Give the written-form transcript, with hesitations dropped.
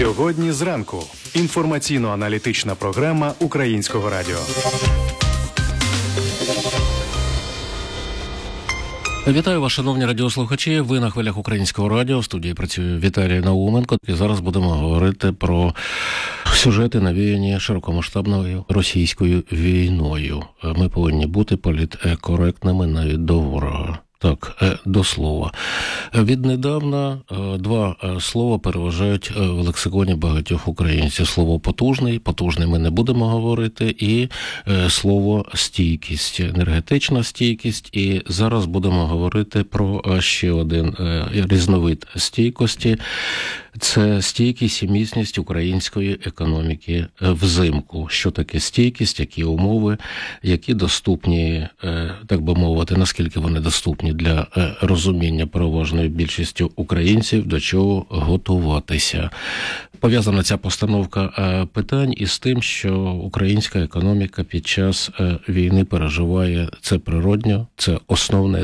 Сьогодні зранку. Інформаційно-аналітична програма Українського радіо. Вітаю вас, шановні радіослухачі. Ви на хвилях Українського радіо. В студії працює Віталій Науменко. І зараз будемо говорити про сюжети, навіяні широкомасштабною російською війною. Ми повинні бути політкоректними навіть до ворога. Так, до слова. Віднедавна два слова переважають в лексиконі багатьох українців. Слово «потужний», «потужний» ми не будемо говорити, і слово «стійкість», енергетична стійкість. І зараз будемо говорити про ще один різновид стійкості. Це стійкість і міцність української економіки взимку. Що таке стійкість, які умови, які доступні, так би мовити, наскільки вони доступні для розуміння переважної більшістю українців, до чого готуватися. Пов'язана ця постановка питань із тим, що українська економіка під час війни переживає, це природньо, це основне